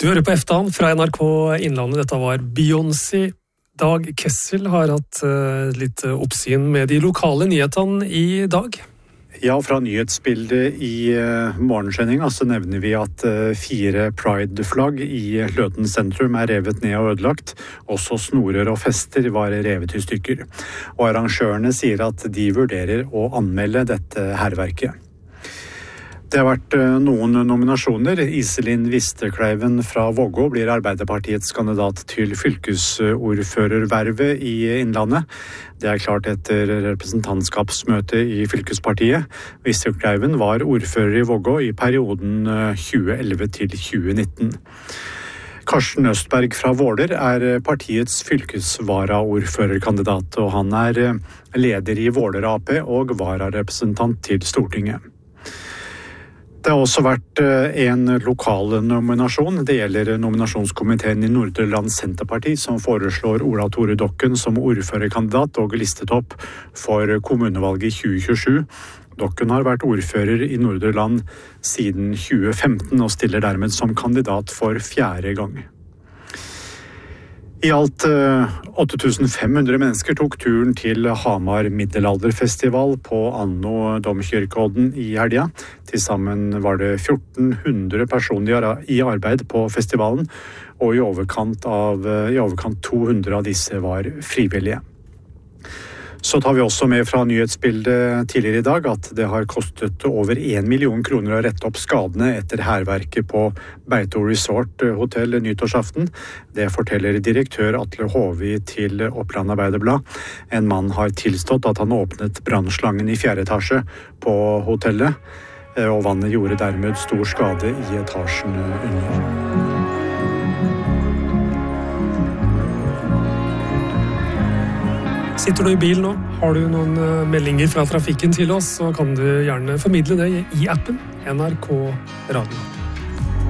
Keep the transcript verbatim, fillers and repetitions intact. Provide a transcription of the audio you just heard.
Du hører på Eftan fra N R K Innlandet. Dette var Beyoncé. Dag Kessel har hatt uh, litt oppsyn med de lokale nyhetene i dag. Ja, fra nyhetsbildet i uh, morgensendinga så nevner vi at uh, fire Pride-flagg i Løten sentrum er revet ned og ødelagt. Også snorer og fester var revet i stykker. Og arrangørene sier at de vurderer å anmelde dette hærverket. Det har vært noen nominasjoner. Iselin Vistekleiven fra Vågå blir Arbeiderpartiets kandidat til fylkesordførervervet i Innlandet. Det er klart etter representantskapsmøte i fylkespartiet. Vistekleiven var ordfører i Vågå i perioden tjue elleve til tjue nitten. Karsten Østberg fra Våler er partiets fylkesvaraordførerkandidat, og han er leder i Våler A P og vararepresentant til Stortinget. Det har også vært en lokal nominasjon. Det gjelder nominasjonskomiteen i Nordre Land Senterparti, som foreslår Ola Tore Dokken som ordførerkandidat og listetopp for kommunevalget i tjue tjuesju. Dokken har vært ordfører i Nordre Land siden tjue femten og stiller dermed som kandidat for fjerde gang. I alt åtte tusen fem hundre mennesker tok turen til Hamar Middelalderfestival på Anno Domkirkeodden i helga. Til sammen var det fjorten hundre personer i arbeid på festivalen, og i overkant av i overkant to hundre av disse var frivillige. Så tar vi også med fra nyhetsbildet tidligere i dag at det har kostet over en million kroner å rette opp skadene etter hærverket på Beito Resort Hotel nyttårsaften. Det forteller direktør Atle Håvi til Oppland Arbeiderblad. En mann har tilstått at han åpnet brannslangen i fjerde etasje på hotellet, og vannet gjorde dermed stor skade i etasjen under. Sitter du i bil nå? Har du noen meldinger fra trafikken til oss, så kan du gjerne formidle det i appen N R K Radio.